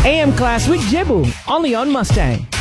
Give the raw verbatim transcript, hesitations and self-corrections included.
A M Class with Jibu, only on Mustang.